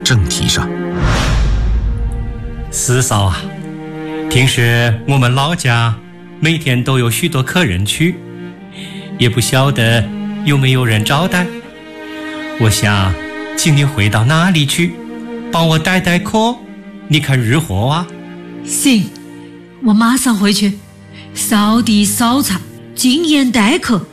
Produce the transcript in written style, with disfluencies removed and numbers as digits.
正题上。 四嫂啊，平时我们老家每天都有许多客人去，也不晓得有没有人招待。我想请你回到那里去，帮我带客，你看如何啊？ 行，我马上回去，扫地扫茶，禁言待客。